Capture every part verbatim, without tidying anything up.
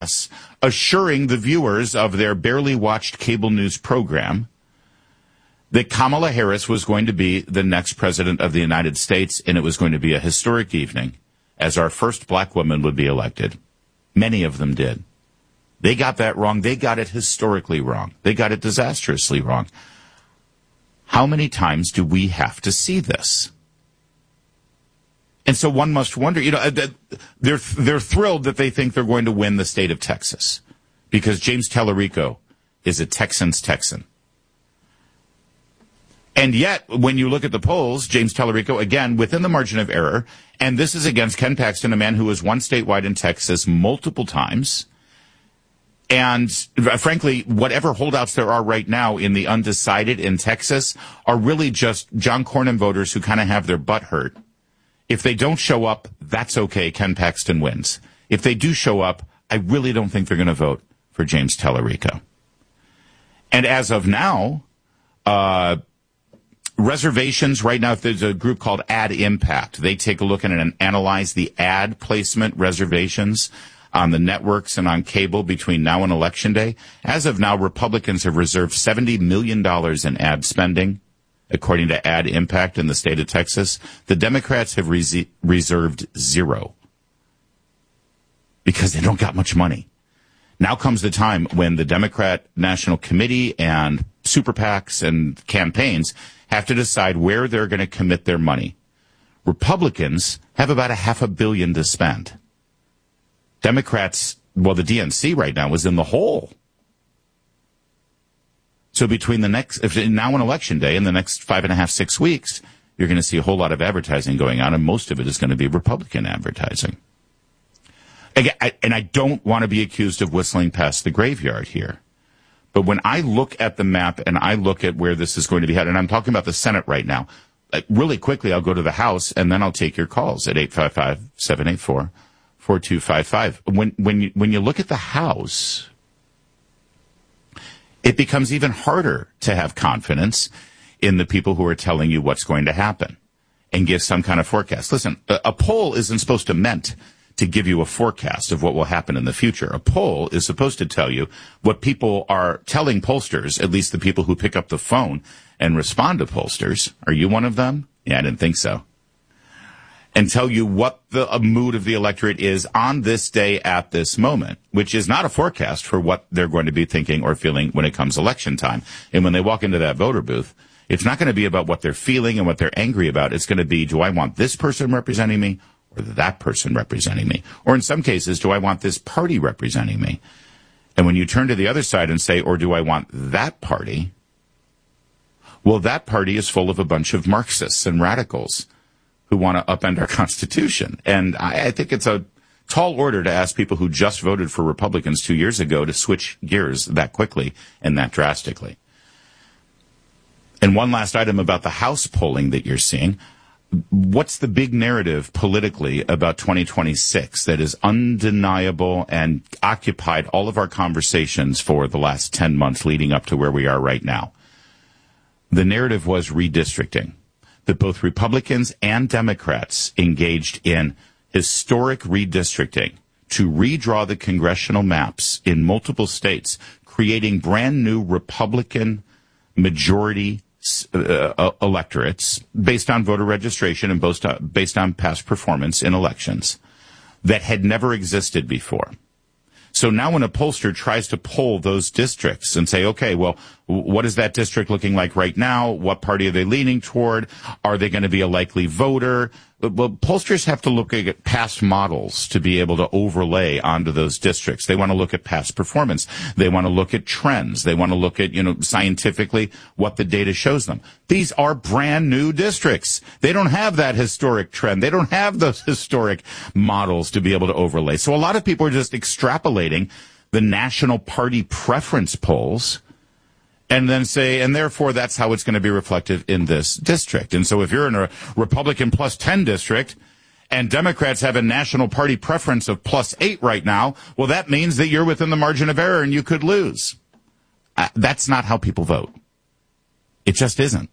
assuring the viewers of their barely watched cable news program that Kamala Harris was going to be the next president of the United States, and it was going to be a historic evening as our first black woman would be elected. Many of them did. They got that wrong. They got it historically wrong. They got it disastrously wrong. How many times do we have to see this? And so one must wonder, you know, they're, they're thrilled that they think they're going to win the state of Texas because James Tallarico is a Texan's Texan. And yet, when you look at the polls, James Tallarico, again, within the margin of error, and this is against Ken Paxton, a man who has won statewide in Texas multiple times. And frankly, whatever holdouts there are right now in the undecided in Texas are really just John Cornyn voters who kind of have their butt hurt. If they don't show up, that's okay. Ken Paxton wins. If they do show up, I really don't think they're going to vote for James Tallarico. And as of now, uh, reservations right now, there's a group called Ad Impact. They take a look at it and analyze the ad placement reservations on the networks and on cable between now and Election Day. As of now, Republicans have reserved seventy million dollars in ad spending, according to Ad Impact in the state of Texas. The Democrats have res- reserved zero because they don't got much money. Now comes the time when the Democrat National Committee and super PACs and campaigns have to decide where they're going to commit their money. Republicans have about a half a billion to spend. Democrats, well, the D N C right now is in the hole. So between the next, if now and Election Day, in the next five and a half, six weeks, you're going to see a whole lot of advertising going on, and most of it is going to be Republican advertising. Again, I, and I don't want to be accused of whistling past the graveyard here. But when I look at the map and I look at where this is going to be headed, and I'm talking about the Senate right now, like really quickly, I'll go to the House, and then I'll take your calls at eight five five, seven eight four, four two five five. When, when you, when you look at the House, it becomes even harder to have confidence in the people who are telling you what's going to happen and give some kind of forecast. Listen, a, a poll isn't supposed to meant to give you a forecast of what will happen in the future. A poll is supposed to tell you what people are telling pollsters, at least the people who pick up the phone and respond to pollsters. Are you one of them? Yeah, I didn't think so. And tell you what the mood of the electorate is on this day at this moment, which is not a forecast for what they're going to be thinking or feeling when it comes election time. And when they walk into that voter booth, it's not going to be about what they're feeling and what they're angry about. It's going to be, do I want this person representing me or that person representing me? Or in some cases, do I want this party representing me? And when you turn to the other side and say, or do I want that party? Well, that party is full of a bunch of Marxists and radicals who want to upend our Constitution. And I, I think it's a tall order to ask people who just voted for Republicans two years ago to switch gears that quickly and that drastically. And one last item about the House polling that you're seeing. What's the big narrative politically about twenty twenty-six that is undeniable and occupied all of our conversations for the last ten months leading up to where we are right now? The narrative was redistricting. That both Republicans and Democrats engaged in historic redistricting to redraw the congressional maps in multiple states, creating brand new Republican majority uh, electorates based on voter registration and based on past performance in elections that had never existed before. So now when a pollster tries to poll those districts and say, okay, well, what is that district looking like right now? What party are they leaning toward? Are they going to be a likely voter? Well, pollsters have to look at past models to be able to overlay onto those districts. They want to look at past performance. They want to look at trends. They want to look at, you know, scientifically what the data shows them. These are brand new districts. They don't have that historic trend. They don't have those historic models to be able to overlay. So a lot of people are just extrapolating the national party preference polls and then say, and therefore that's how it's going to be reflected in this district. And so if you're in a Republican plus ten district and Democrats have a national party preference of plus eight right now, well, that means that you're within the margin of error and you could lose. Uh, that's not how people vote. It just isn't.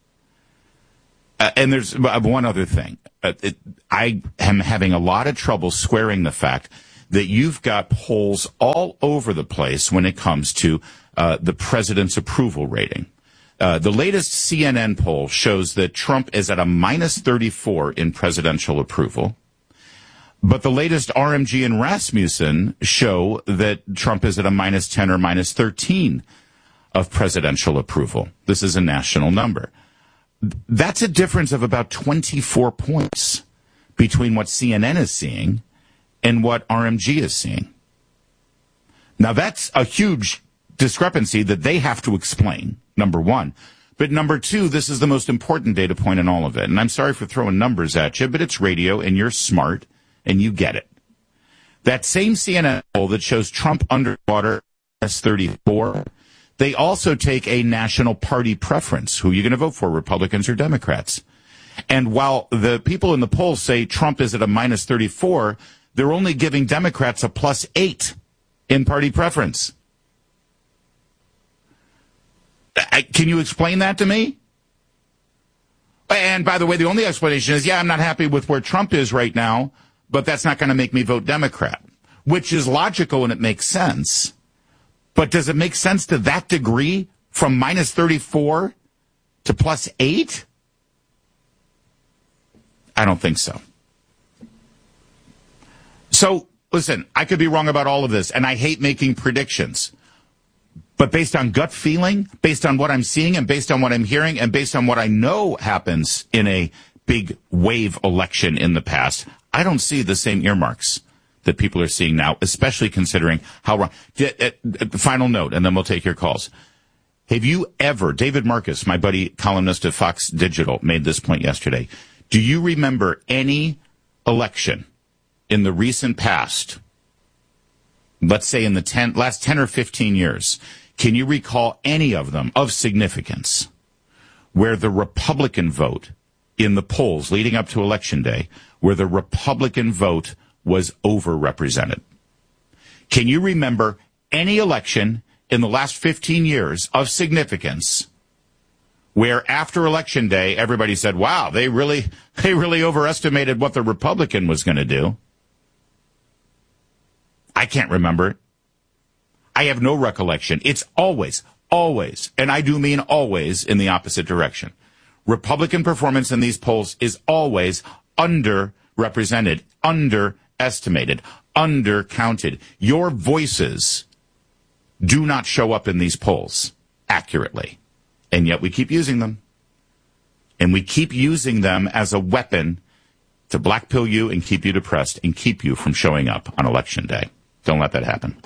Uh, and there's one other thing. Uh, it, I am having a lot of trouble squaring the fact that you've got polls all over the place when it comes to uh, the president's approval rating. Uh, the latest C N N poll shows that Trump is at a minus thirty-four in presidential approval. But the latest R M G and Rasmussen show that Trump is at a minus ten or minus thirteen of presidential approval. This is a national number. That's a difference of about twenty-four points between what C N N is seeing and what R M G is seeing. Now, that's a huge discrepancy that they have to explain, number one. But number two, this is the most important data point in all of it. And I'm sorry for throwing numbers at you, but it's radio and you're smart and you get it. That same C N N poll that shows Trump underwater as thirty-four, they also take a national party preference. Who are you going to vote for, Republicans or Democrats? And while the people in the polls say Trump is at a minus thirty-four, they're only giving Democrats a plus eight in party preference. I, can you explain that to me? And by the way, the only explanation is, yeah, I'm not happy with where Trump is right now, but that's not going to make me vote Democrat, which is logical and it makes sense. But does it make sense to that degree from minus thirty-four to plus eight? I don't think so. So, listen, I could be wrong about all of this, and I hate making predictions. But based on gut feeling, based on what I'm seeing, and based on what I'm hearing, and based on what I know happens in a big wave election in the past, I don't see the same earmarks that people are seeing now, especially considering how wrong. Final note, and then we'll take your calls. Have you ever, David Marcus, my buddy columnist at Fox Digital, made this point yesterday. Do you remember any election in the recent past, let's say in the ten, last ten or fifteen years, can you recall any of them of significance where the Republican vote in the polls leading up to Election Day, where the Republican vote was overrepresented? Can you remember any election in the last fifteen years of significance where after Election Day, everybody said, wow, they really, they really overestimated what the Republican was going to do? I can't remember it. I have no recollection. It's always, always, and I do mean always, in the opposite direction. Republican performance in these polls is always underrepresented, underestimated, undercounted. Your voices do not show up in these polls accurately, and yet we keep using them. And we keep using them as a weapon to blackpill you and keep you depressed and keep you from showing up on Election Day. Don't let that happen.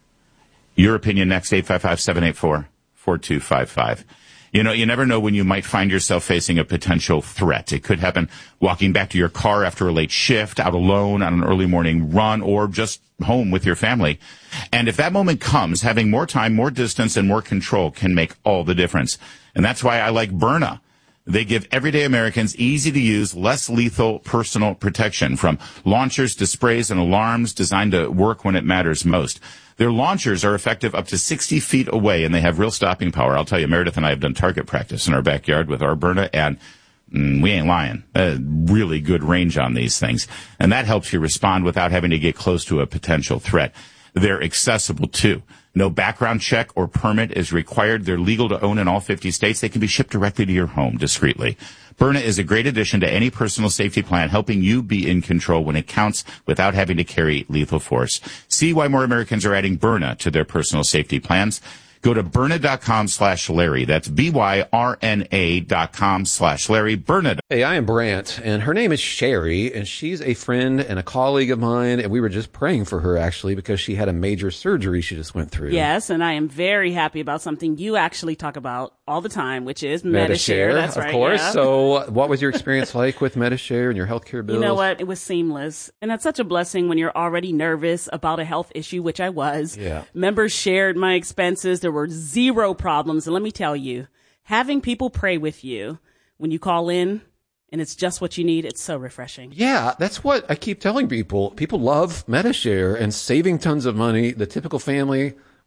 Your opinion next, eight five five, seven eight four, four two five five. You know, you never know when you might find yourself facing a potential threat. It could happen walking back to your car after a late shift, out alone on an early morning run, or just home with your family. And if that moment comes, having more time, more distance, and more control can make all the difference. And that's why I like Byrna. They give everyday Americans easy-to-use, less lethal personal protection, from launchers to sprays and alarms designed to work when it matters most. Their launchers are effective up to sixty feet away, and they have real stopping power. I'll tell you, Meredith and I have done target practice in our backyard with our Byrna, and mm, we ain't lying. Uh, really good range on these things. And that helps you respond without having to get close to a potential threat. They're accessible, too. No background check or permit is required. They're legal to own in all fifty states. They can be shipped directly to your home discreetly. Byrna is a great addition to any personal safety plan, helping you be in control when it counts without having to carry lethal force. See why more Americans are adding Byrna to their personal safety plans. Go to Byrna.com slash Larry. That's B-Y-R-N-A dot com slash Larry. Byrna. Hey, I am Brant, and her name is Sherry, and she's a friend and a colleague of mine, and we were just praying for her, actually, because she had a major surgery she just went through. Yes, and I am very happy about something you actually talk about all the time, which is Medi-Share. Medi-Share. That's of right, course. yeah. So what was your experience like with Medi-Share and your healthcare bills? You know what? It was seamless. And that's such a blessing when you're already nervous about a health issue, which I was. Yeah. Members shared my expenses. There were zero problems. And let me tell you, having people pray with you when you call in and it's just what you need, it's so refreshing. Yeah, that's what I keep telling people. People love Medi-Share and saving tons of money. The typical family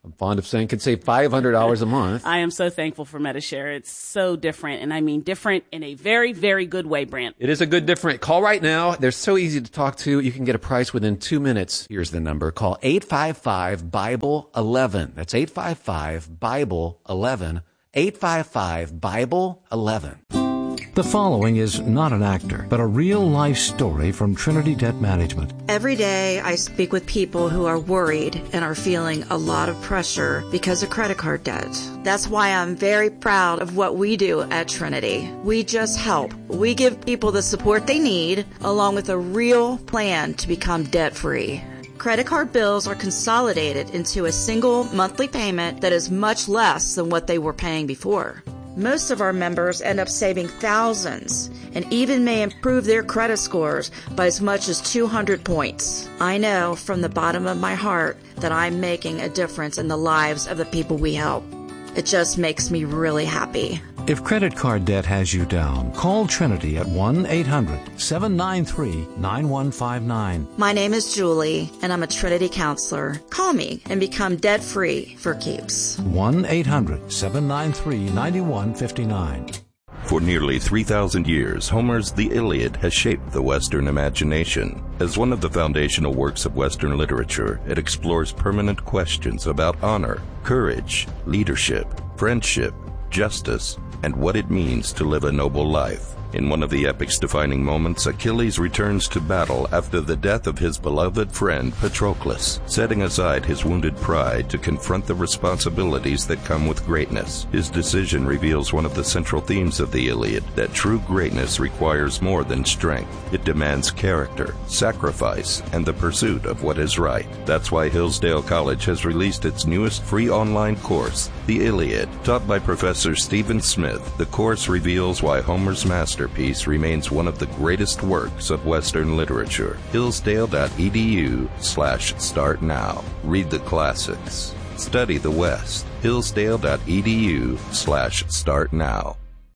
I'm fond of saying could save five hundred dollars a month. I am so thankful for Medi-Share. It's so different, and I mean different in a very, very good way, Brant. It is a good different. Call right now. They're so easy to talk to. You can get a price within two minutes. Here's the number. Call eight five five, Bible eleven. That's eight five five, Bible eleven. eight five five, Bible eleven. The following is not an actor, but a real-life story from Trinity Debt Management. Every day I speak with people who are worried and are feeling a lot of pressure because of credit card debt. That's why I'm very proud of what we do at Trinity. We just help. We give people the support they need, along with a real plan to become debt-free. Credit card bills are consolidated into a single monthly payment that is much less than what they were paying before. Most of our members end up saving thousands and even may improve their credit scores by as much as two hundred points. I know from the bottom of my heart that I'm making a difference in the lives of the people we help. It just makes me really happy. If credit card debt has you down, call Trinity at one eight hundred, seven nine three, nine one five nine. My name is Julie, and I'm a Trinity counselor. Call me and become debt-free for keeps. one eight hundred, seven nine three, nine one five nine. For nearly three thousand years, Homer's The Iliad has shaped the Western imagination. As one of the foundational works of Western literature, it explores permanent questions about honor, courage, leadership, friendship, justice, and what it means to live a noble life. In one of the epic's defining moments, Achilles returns to battle after the death of his beloved friend Patroclus, setting aside his wounded pride to confront the responsibilities that come with greatness. His decision reveals one of the central themes of the Iliad, that true greatness requires more than strength. It demands character, sacrifice, and the pursuit of what is right. That's why Hillsdale College has released its newest free online course, The Iliad. Taught by Professor Stephen Smith, the course reveals why Homer's master Masterpiece remains one of the greatest works of Western literature. Hillsdale.edu slash start now. Read the classics. Study the West. Hillsdale.edu slash start now.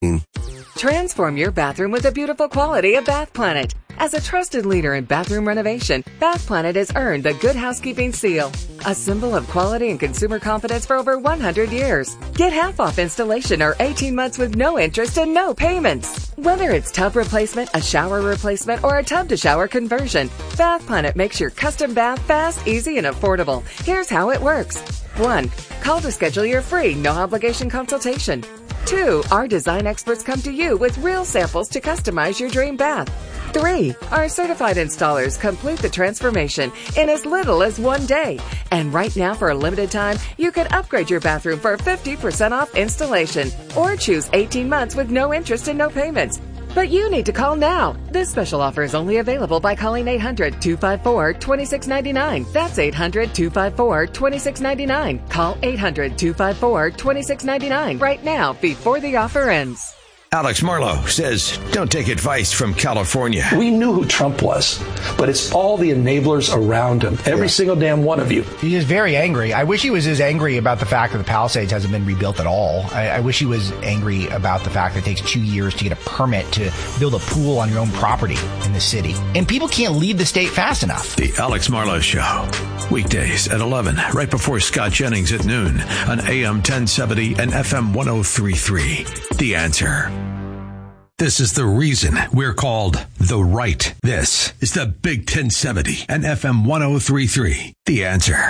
Transform your bathroom with the beautiful quality of Bath Planet. As a trusted leader in bathroom renovation, Bath Planet has earned the Good Housekeeping seal, a symbol of quality and consumer confidence for over one hundred years. Get half off installation or eighteen months with no interest and no payments. Whether it's tub replacement, a shower replacement, or a tub-to-shower conversion, Bath Planet makes your custom bath fast, easy, and affordable. Here's how it works. One, call to schedule your free, no-obligation consultation. Two, our design experts come to you with real samples to customize your dream bath. Three, our certified installers complete the transformation in as little as one day. And right now, for a limited time, you can upgrade your bathroom for fifty percent off installation or choose eighteen months with no interest and no payments. But you need to call now. This special offer is only available by calling eight hundred, two five four, two six nine nine. That's eight hundred, two five four, two six nine nine. Call eight hundred, two five four, two six nine nine right now before the offer ends. Alex Marlowe says, don't take advice from California. We knew who Trump was, but it's all the enablers around him. Every yeah. single damn one of you. He is very angry. I wish he was as angry about the fact that the Palisades hasn't been rebuilt at all. I, I wish he was angry about the fact that it takes two years to get a permit to build a pool on your own property in the city. And people can't leave the state fast enough. The Alex Marlowe Show. Weekdays at eleven, right before Scott Jennings at noon on A M ten seventy and F M one oh three point three. The Answer. This is the reason we're called The Right. This is the Big ten seventy and F M one oh three point three. The Answer.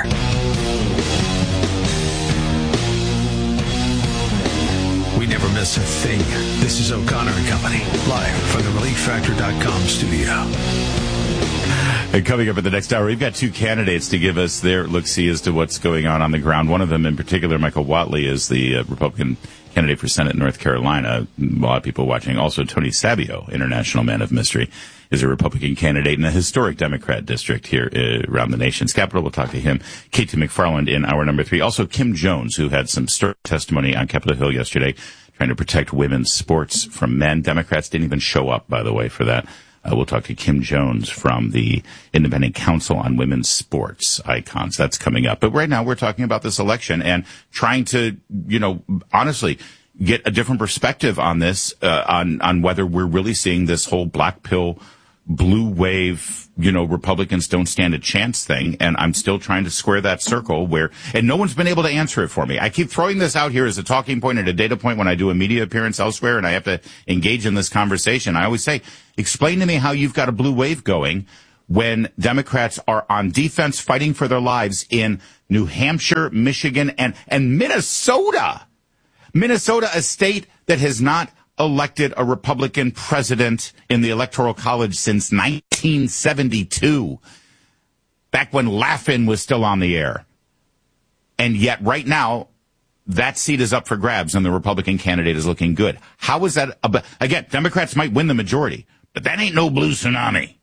We never miss a thing. This is O'Connor and Company, live from the relief factor dot com studio. And coming up in the next hour, we've got two candidates to give us their look-see as to what's going on on the ground. One of them in particular, Michael Whatley, is the uh, Republican candidate for Senate in North Carolina. A lot of people watching. Also, Tony Sabio, international man of mystery, is a Republican candidate in a historic Democrat district here uh, around the nation's capital. We'll talk to him. Katie McFarland in hour number three. Also, Kim Jones, who had some stirring testimony on Capitol Hill yesterday, trying to protect women's sports from men. Democrats didn't even show up, by the way, for that. Uh, we'll talk to Kim Jones from the Independent Council on Women's Sports Icons. That's coming up. But right now we're talking about this election and trying to, you know, honestly get a different perspective on this, uh, on, on whether we're really seeing this whole black pill blue wave, you know, Republicans don't stand a chance thing. And I'm still trying to square that circle where, and no one's been able to answer it for me. I keep throwing this out here as a talking point and a data point when I do a media appearance elsewhere and I have to engage in this conversation. I always say, explain to me how you've got a blue wave going when Democrats are on defense fighting for their lives in New Hampshire, Michigan, and, and Minnesota. Minnesota, a state that has not elected a Republican president in the Electoral College since nineteen seventy-two, back when Laugh-In was still on the air. And yet right now, that seat is up for grabs and the Republican candidate is looking good. How is that? Again, Democrats might win the majority, but that ain't no blue tsunami.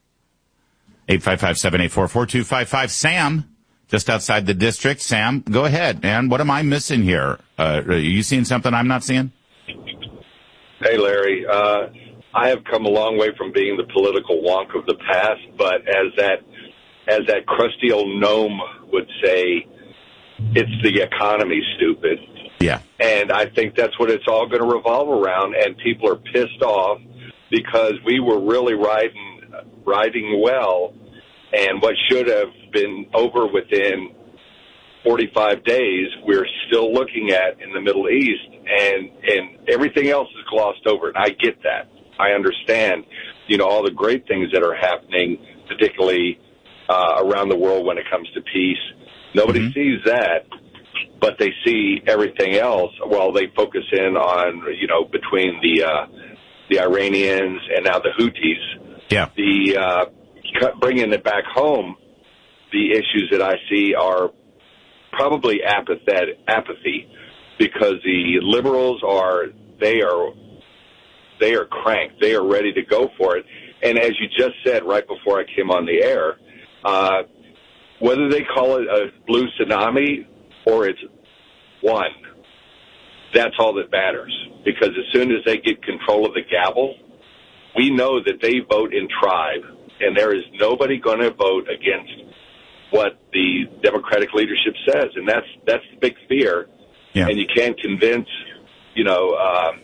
eight five five, seven eight four, four two five five. Sam, just outside the district. Sam, go ahead, man. What am I missing here? Uh, are you seeing something I'm not seeing? Hey, Larry. Uh, I have come a long way from being the political wonk of the past, but as that as that crusty old gnome would say, it's the economy, stupid. Yeah. And I think that's what it's all going to revolve around, and people are pissed off because we were really riding riding well, and what should have been over within forty-five days, we're still looking at in the Middle East, and, and everything else is glossed over. And I get that. I understand, you know, all the great things that are happening, particularly uh, around the world when it comes to peace. Nobody mm-hmm. sees that, but they see everything else. Well, they focus in on, you know, between the uh, the Iranians and now the Houthis. Yeah. The uh, bringing it back home, the issues that I see are probably apathetic, apathy, because the liberals are they are they are cranked, they are ready to go for it. And as you just said right before I came on the air, uh, whether they call it a blue tsunami or it's one, that's all that matters. Because as soon as they get control of the gavel, we know that they vote in tribe, and there is nobody going to vote against what the Democratic leadership says, and that's that's the big fear. Yeah. And you can't convince, you know, um,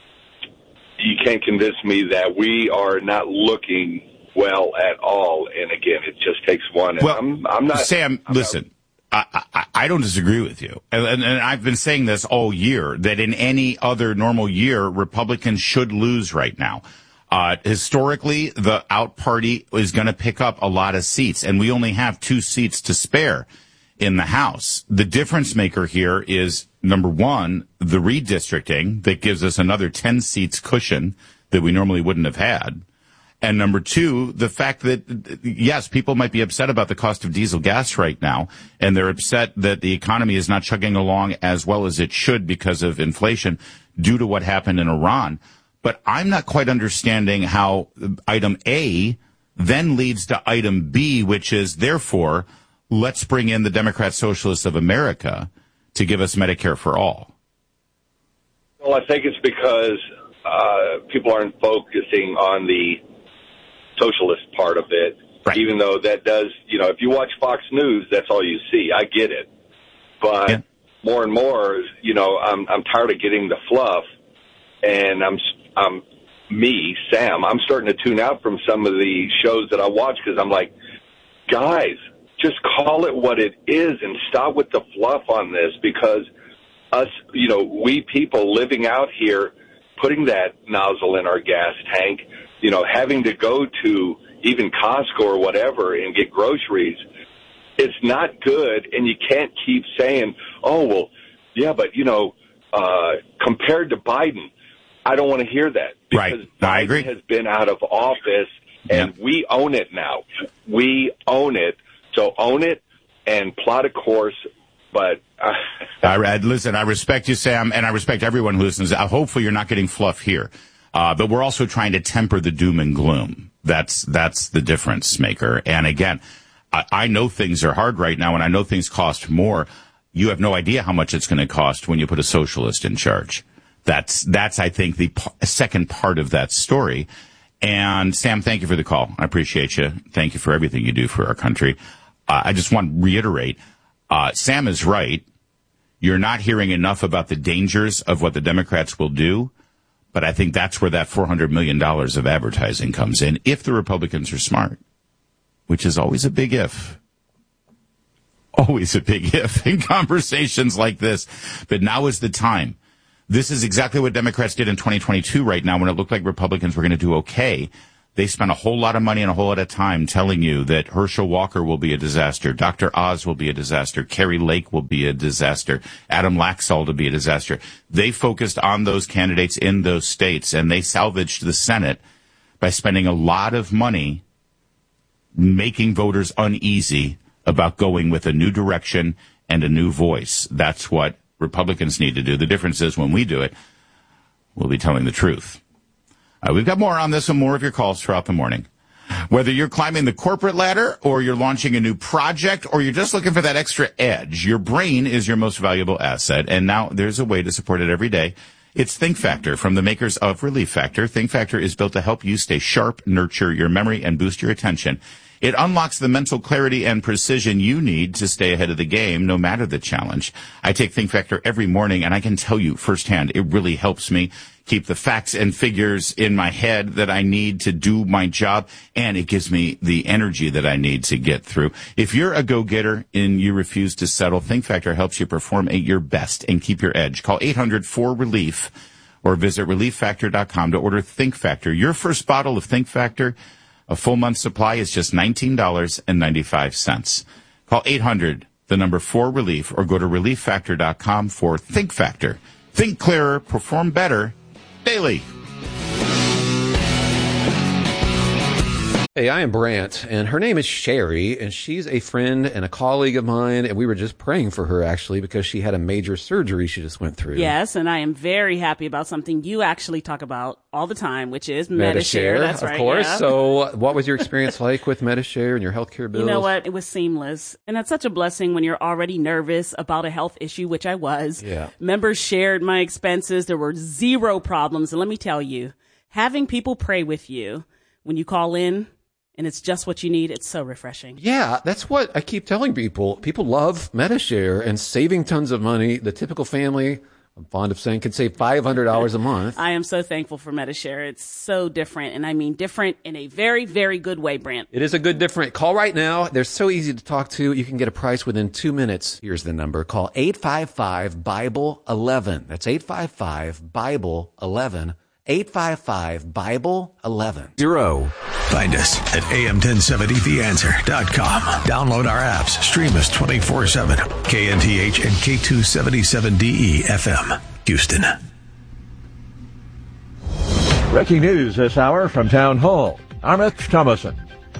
you can't convince me that we are not looking well at all. And again, it just takes one. And well, I'm, I'm not. Sam, I'm listen. Not, I, I, I don't disagree with you. And, and, and I've been saying this all year, that in any other normal year, Republicans should lose right now. Uh, historically, the out party is going to pick up a lot of seats, and we only have two seats to spare in the House. The difference maker here is, number one, the redistricting that gives us another ten seats cushion that we normally wouldn't have had. And number two, the fact that, yes, people might be upset about the cost of diesel gas right now, and they're upset that the economy is not chugging along as well as it should because of inflation due to what happened in Iran. But I'm not quite understanding how item A then leads to item B, which is, therefore, let's bring in the Democrat Socialists of America to give us Medicare for all. Well, I think it's because uh, people aren't focusing on the socialist part of it, right. Even though that does, you know, if you watch Fox News, that's all you see. I get it. But yeah. more and more, you know, I'm, I'm tired of getting the fluff, and I'm Um, me, Sam, I'm starting to tune out from some of the shows that I watch because I'm like, guys, just call it what it is and stop with the fluff on this, because us, you know, we people living out here, putting that nozzle in our gas tank, you know, having to go to even Costco or whatever and get groceries, it's not good. And you can't keep saying, oh, well, yeah, but, you know, uh, compared to Biden, I don't want to hear that, because right. No, I agree. Biden has been out of office, and yeah. we own it now. We own it. So own it and plot a course. But uh, I, listen, I respect you, Sam, and I respect everyone who listens. Uh, hopefully you're not getting fluff here. Uh, but we're also trying to temper the doom and gloom. That's that's the difference maker. And again, I, I know things are hard right now, and I know things cost more. You have no idea how much it's going to cost when you put a socialist in charge. That's, that's, I think, the p- second part of that story. And Sam, thank you for the call. I appreciate you. Thank you for everything you do for our country. Uh, I just want to reiterate, uh, Sam is right. You're not hearing enough about the dangers of what the Democrats will do. But I think that's where that four hundred million dollars of advertising comes in, if the Republicans are smart, which is always a big if. Always a big if in conversations like this. But now is the time. This is exactly what Democrats did in twenty twenty-two right now when it looked like Republicans were going to do okay. They spent a whole lot of money and a whole lot of time telling you that Herschel Walker will be a disaster, Doctor Oz will be a disaster, Carrie Lake will be a disaster, Adam Laxalt will be a disaster. They focused on those candidates in those states, and they salvaged the Senate by spending a lot of money making voters uneasy about going with a new direction and a new voice. That's what Republicans need to do. The difference is when we do it, we'll be telling the truth. Uh, we've got more on this and more of your calls throughout the morning. Whether you're climbing the corporate ladder or you're launching a new project or you're just looking for that extra edge, your brain is your most valuable asset. And now there's a way to support it every day. It's Think Factor from the makers of Relief Factor. Think Factor is built to help you stay sharp, nurture your memory, and boost your attention. It unlocks the mental clarity and precision you need to stay ahead of the game, no matter the challenge. I take Think Factor every morning, and I can tell you firsthand, it really helps me keep the facts and figures in my head that I need to do my job, and it gives me the energy that I need to get through. If you're a go-getter and you refuse to settle, Think Factor helps you perform at your best and keep your edge. Call eight hundred four relief or visit relief factor dot com to order Think Factor. Your first bottle of Think Factor, a full month supply, is just nineteen dollars and ninety-five cents. Call eight hundred, the number four relief, or go to relief factor dot com for Think Factor. Think clearer, perform better, daily. Hey, I am Brant, and her name is Sherry, and she's a friend and a colleague of mine, and we were just praying for her, actually, because she had a major surgery she just went through. Yes, and I am very happy about something you actually talk about all the time, which is Medi-Share. That's of right, course. yeah. So what was your experience like with Medi-Share and your healthcare bills? You know what? It was seamless. And that's such a blessing when you're already nervous about a health issue, which I was. Yeah. Members shared my expenses. There were zero problems. And let me tell you, having people pray with you when you call in, and it's just what you need, it's so refreshing. Yeah, that's what I keep telling people. People love Medi-Share and saving tons of money. The typical family, I'm fond of saying, can save five hundred dollars a month. I am so thankful for Medi-Share. It's so different, and I mean different in a very, very good way, Brant. It is a good different. Call right now. They're so easy to talk to. You can get a price within two minutes. Here's the number. Call eight five five, Bible eleven. That's eight five five, Bible eleven. eight five five, Bible eleven. Zero. Find us at A M ten seventy the answer dot com. Download our apps. Stream us twenty-four seven. K N T H and K two seventy-seven D E F M. Houston. Breaking news this hour from Town Hall. I'm Mitch Thomason.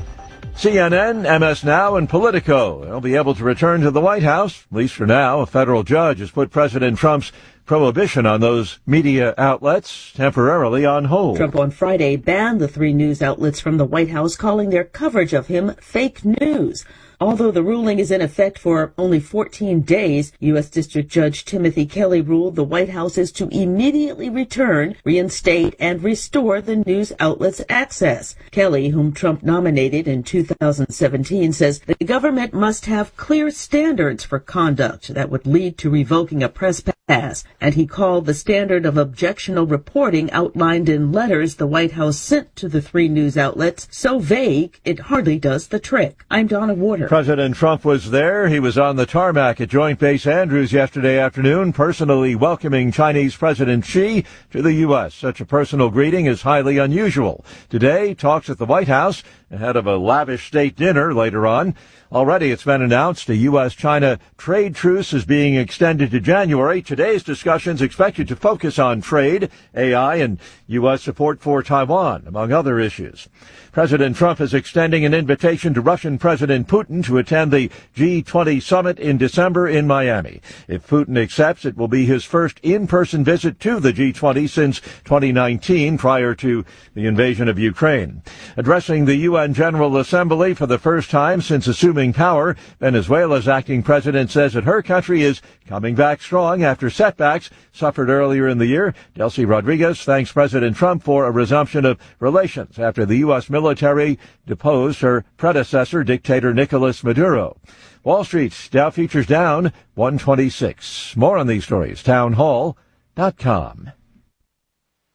C N N, M S Now, and Politico will be able to return to the White House. At least for now, a federal judge has put President Trump's prohibition on those media outlets temporarily on hold. Trump on Friday banned the three news outlets from the White House, calling their coverage of him fake news. Although the ruling is in effect for only fourteen days, U S District Judge Timothy Kelly ruled the White House is to immediately return, reinstate, and restore the news outlets' access. Kelly, whom Trump nominated in two thousand seventeen, says the government must have clear standards for conduct that would lead to revoking a press pass, and he called the standard of objectionable reporting outlined in letters the White House sent to the three news outlets so vague it hardly does the trick. I'm Donna Warder. President Trump was there. He was on the tarmac at Joint Base Andrews yesterday afternoon, personally welcoming Chinese President Xi to the U S. Such a personal greeting is highly unusual. Today, talks at the White House ahead of a lavish state dinner later on. Already it's been announced a U S China trade truce is being extended to January. Today's discussions expected to focus on trade, A I, and U S support for Taiwan, among other issues. President Trump is extending an invitation to Russian President Putin to attend the G twenty summit in December in Miami. If Putin accepts, it will be his first in-person visit to the G twenty since twenty nineteen, prior to the invasion of Ukraine. Addressing the U N General Assembly for the first time since assuming power, Venezuela's acting president says that her country is coming back strong after setbacks suffered earlier in the year. Delcy Rodriguez thanks President Trump for a resumption of relations after the U S military deposed her predecessor, dictator Nicolas Maduro. Wall Street, Dow futures down one twenty-six. More on these stories, town hall dot com.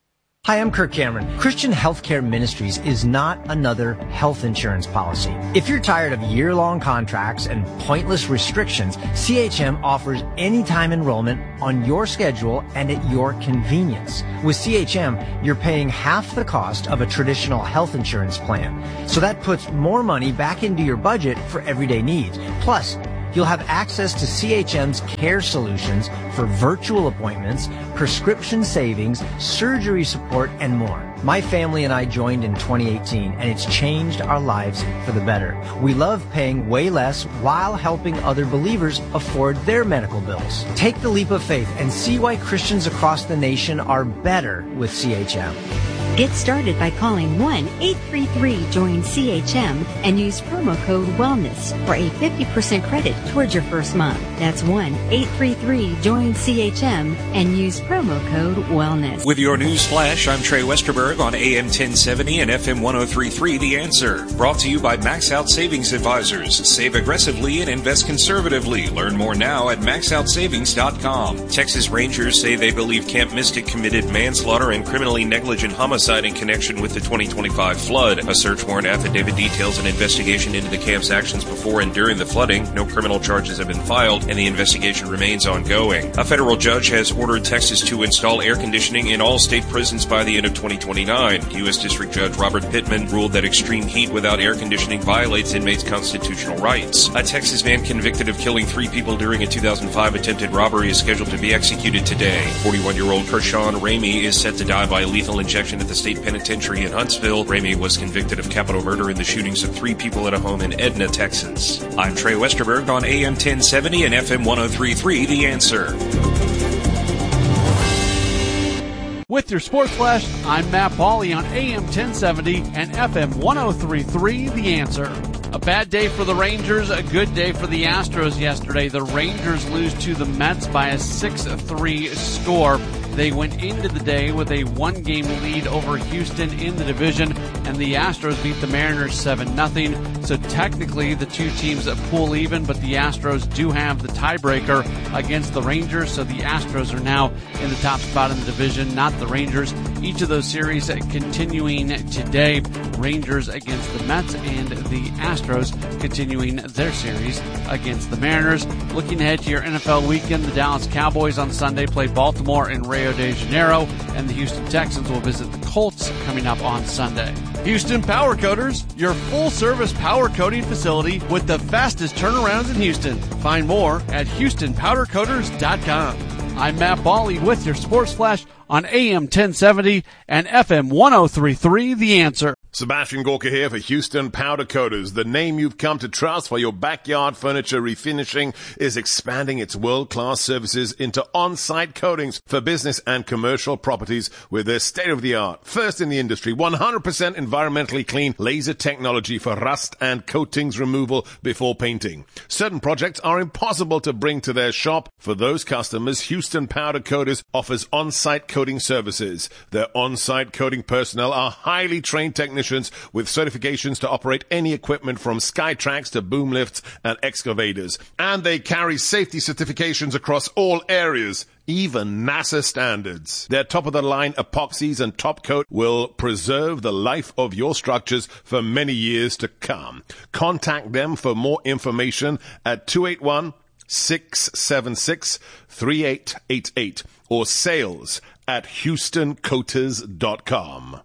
Hi, I'm Kirk Cameron. Christian Healthcare Ministries is not another health insurance policy. If you're tired of year-long contracts and pointless restrictions, C H M offers anytime enrollment on your schedule and at your convenience. With C H M, you're paying half the cost of a traditional health insurance plan. So that puts more money back into your budget for everyday needs. Plus, you'll have access to C H M's care solutions for virtual appointments, prescription savings, surgery support, and more. My family and I joined in twenty eighteen, and it's changed our lives for the better. We love paying way less while helping other believers afford their medical bills. Take the leap of faith and see why Christians across the nation are better with C H M. Get started by calling one eight three three join C H M and use promo code WELLNESS for a fifty percent credit towards your first month. That's one eight three three join C H M and use promo code WELLNESS. With your news flash, I'm Trey Westerberg on A M ten seventy and F M one oh three point three The Answer. Brought to you by Max Out Savings Advisors. Save aggressively and invest conservatively. Learn more now at max out savings dot com. Texas Rangers say they believe Camp Mystic committed manslaughter and criminally negligent homicide in connection with the twenty twenty-five flood. A search warrant affidavit details an investigation into the camp's actions before and during the flooding. No criminal charges have been filed, and the investigation remains ongoing. A federal judge has ordered Texas to install air conditioning in all state prisons by the end of twenty twenty-nine. U S District Judge Robert Pittman ruled that extreme heat without air conditioning violates inmates' constitutional rights. A Texas man convicted of killing three people during a two thousand five attempted robbery is scheduled to be executed today. forty-one-year-old Kershawn Ramey is set to die by lethal injection at the State Penitentiary in Huntsville. Ramey was convicted of capital murder in the shootings of three people at a home in Edna, Texas. I'm Trey Westerberg on A M ten seventy and F M one oh three point three The Answer. With your Sports Flash, I'm Matt Pauley on A M ten seventy and F M one oh three point three The Answer. A bad day for the Rangers, a good day for the Astros yesterday. The Rangers lose to the Mets by a six three score. They went into the day with a one-game lead over Houston in the division, and the Astros beat the Mariners seven nothing. So technically, the two teams pool even, but the Astros do have the tiebreaker against the Rangers, so the Astros are now in the top spot in the division, not the Rangers. Each of those series continuing today. Rangers against the Mets and the Astros continuing their series against the Mariners. Looking ahead to your N F L weekend, the Dallas Cowboys on Sunday play Baltimore in Rio de Janeiro, and the Houston Texans will visit the Colts coming up on Sunday. Houston Power Coaters, your full-service power coating facility with the fastest turnarounds in Houston. Find more at houston powder coaters dot com. I'm Matt Pauley with your Sports Flash on A M ten seventy and F M one oh three point three The Answer. Sebastian Gorka here for Houston Powder Coaters. The name you've come to trust for your backyard furniture refinishing is expanding its world-class services into on-site coatings for business and commercial properties with their state-of-the-art, first in the industry, one hundred percent environmentally clean laser technology for rust and coatings removal before painting. Certain projects are impossible to bring to their shop. For those customers, Houston Powder Coaters offers on-site coating services. Their on-site coating personnel are highly trained technicians with certifications to operate any equipment from Skytrax to boom lifts and excavators. And they carry safety certifications across all areas, even NASA standards. Their top-of-the-line epoxies and top coat will preserve the life of your structures for many years to come. Contact them for more information at two eight one, six seven six, three eight eight eight or sales at houston coaters dot com.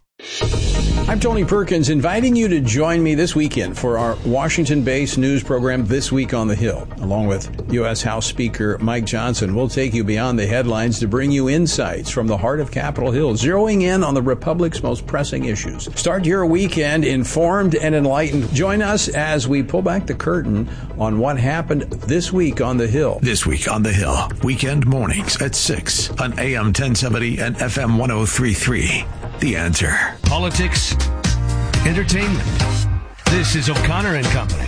I'm Tony Perkins, inviting you to join me this weekend for our Washington-based news program, This Week on the Hill. Along with U S House Speaker Mike Johnson, we'll take you beyond the headlines to bring you insights from the heart of Capitol Hill, zeroing in on the Republic's most pressing issues. Start your weekend informed and enlightened. Join us as we pull back the curtain on what happened this week on the Hill. This Week on the Hill, weekend mornings at six on A M ten seventy and F M one oh three point three. The Answer. Politics, entertainment. This is O'Connor and Company.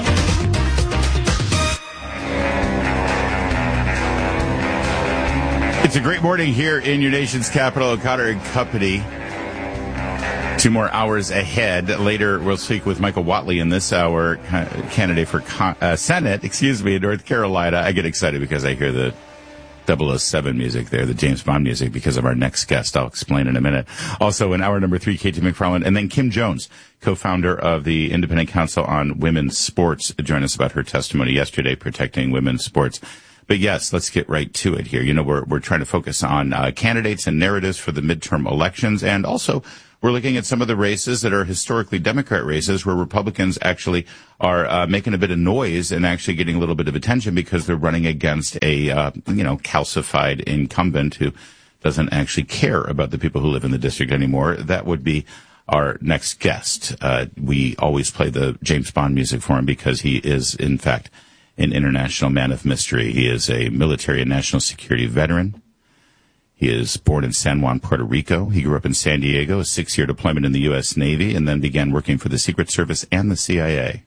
It's a great morning here in your nation's capital, O'Connor and Company. Two more hours ahead. Later, we'll speak with Michael Whatley in this hour, candidate for uh, Senate, excuse me, in North Carolina. I get excited because I hear the double oh seven music there, the James Bond music, because of our next guest. I'll explain in a minute. Also, in hour number three, Katie McFarland, and then Kim Jones, co-founder of the Independent Council on Women's Sports, joined us about her testimony yesterday protecting women's sports. But yes, let's get right to it here. You know, we're we're trying to focus on uh, candidates and narratives for the midterm elections, and also we're looking at some of the races that are historically Democrat races where Republicans actually are uh, making a bit of noise and actually getting a little bit of attention because they're running against a, uh, you know, calcified incumbent who doesn't actually care about the people who live in the district anymore. That would be our next guest. Uh, we always play the James Bond music for him because he is, in fact, an international man of mystery. He is a military and national security veteran. He is born in San Juan, Puerto Rico. He grew up in San Diego, a six-year deployment in the U S Navy, and then began working for the Secret Service and the C I A.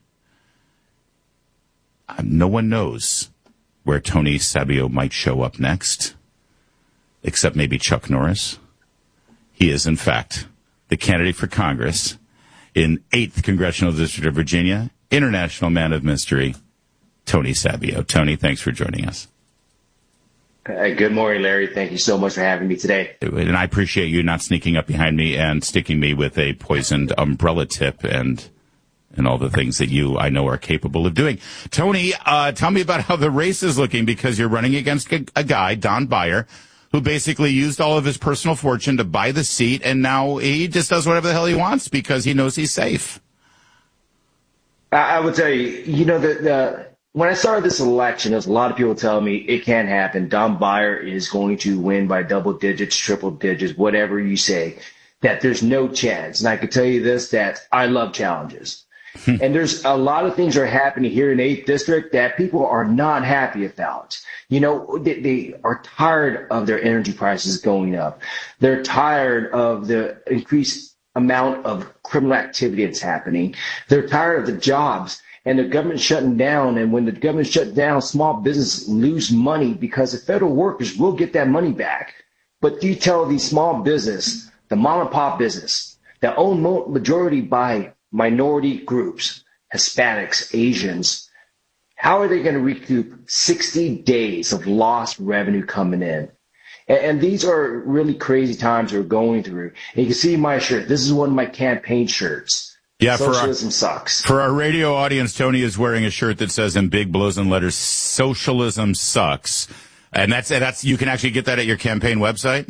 Uh, no one knows where Tony Sabio might show up next, except maybe Chuck Norris. He is, in fact, the candidate for Congress in eighth Congressional District of Virginia, international man of mystery, Tony Sabio. Tony, thanks for joining us. Uh, good morning, Larry. Thank you so much for having me today. And I appreciate you not sneaking up behind me and sticking me with a poisoned umbrella tip and and all the things that you, I know, are capable of doing. Tony, uh, tell me about how the race is looking, because you're running against a, a guy, Don Beyer, who basically used all of his personal fortune to buy the seat, and now he just does whatever the hell he wants because he knows he's safe. I, I would tell you, you know, the, the when I started this election, there's a lot of people telling me it can't happen. Don Beyer is going to win by double digits, triple digits, whatever you say, that there's no chance. And I can tell you this, that I love challenges. And there's a lot of things are happening here in eighth District that people are not happy about. You know, they, they are tired of their energy prices going up. They're tired of the increased amount of criminal activity that's happening. They're tired of the jobs and the government shutting down. And when the government shut down, small businesses lose money because the federal workers will get that money back. But do you tell these small business, the mom and pop business, that owned majority by minority groups, Hispanics, Asians, how are they going to recoup sixty days of lost revenue coming in? And, and these are really crazy times we're going through. And you can see my shirt. This is one of my campaign shirts. Yeah, Socialism for our, sucks. For our radio audience, Tony is wearing a shirt that says in big blows and letters, "Socialism sucks." And that's, that's, you can actually get that at your campaign website?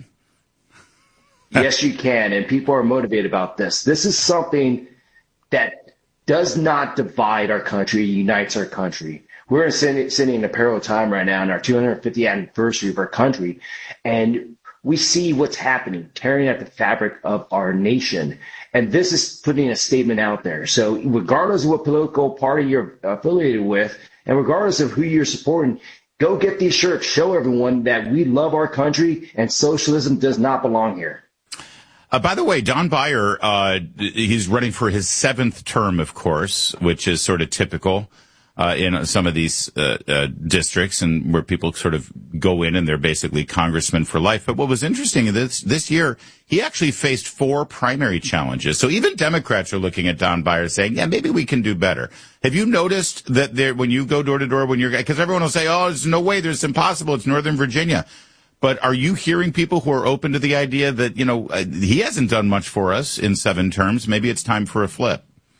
Yes, you can. And people are motivated about this. This is something that does not divide our country, unites our country. We're sitting, sitting in a parallel time right now in our two hundred fiftieth anniversary of our country, and we see what's happening, tearing at the fabric of our nation. And this is putting a statement out there. So regardless of what political party you're affiliated with, and regardless of who you're supporting, go get these shirts. Show everyone that we love our country and socialism does not belong here. Uh, by the way, Don Beyer, uh, he's running for his seventh term, of course, which is sort of typical uh, in some of these uh, uh, districts, and where people sort of go in and they're basically congressmen for life. But what was interesting is this, this year, he actually faced four primary challenges. So even Democrats are looking at Don Beyer saying, yeah, maybe we can do better. Have you noticed that there, when you go door to door, when you're, because everyone will say, oh, there's no way, there's impossible, it's Northern Virginia. But are you hearing people who are open to the idea that, you know, uh, he hasn't done much for us in seven terms? Maybe it's time for a flip.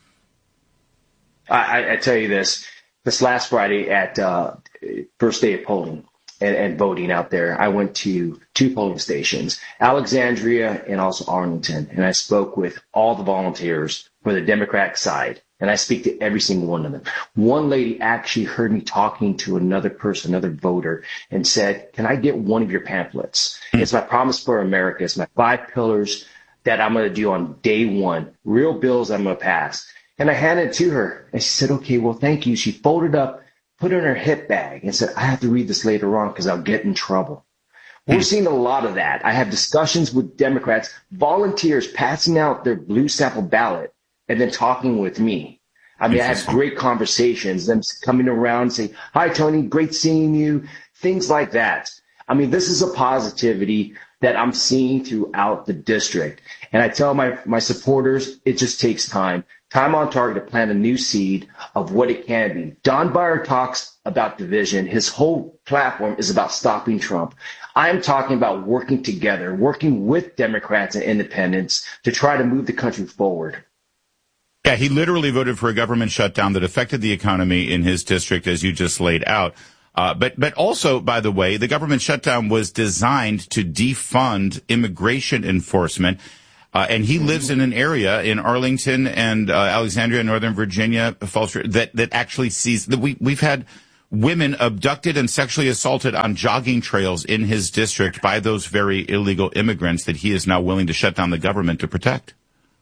I, I tell you this, this last Friday at uh, first day of polling and, and voting out there, I went to two polling stations, Alexandria and also Arlington, and I spoke with all the volunteers for the Democratic side. And I speak to every single one of them. One lady actually heard me talking to another person, another voter, and said, can I get one of your pamphlets? Mm-hmm. It's my promise for America. It's my five pillars that I'm going to do on day one, real bills I'm going to pass. And I handed it to her. And she said, okay, well, thank you. She folded up, put it in her hip bag, and said, I have to read this later on because I'll get in trouble. Mm-hmm. We're seeing a lot of that. I have discussions with Democrats, volunteers passing out their blue sample ballot, and then talking with me. I mean, I have great conversations, them coming around and saying, hi, Tony, great seeing you, things like that. I mean, this is a positivity that I'm seeing throughout the district. And I tell my, my supporters, it just takes time. time on target to plant a new seed of what it can be. Don Beyer talks about division. His whole platform is about stopping Trump. I'm talking about working together, working with Democrats and independents to try to move the country forward. Yeah, he literally voted for a government shutdown that affected the economy in his district, as you just laid out. Uh, but, but also, by the way, the government shutdown was designed to defund immigration enforcement. Uh, and he lives in an area in Arlington and uh, Alexandria, Northern Virginia, Falls, that that actually sees that we we've had women abducted and sexually assaulted on jogging trails in his district by those very illegal immigrants that he is now willing to shut down the government to protect.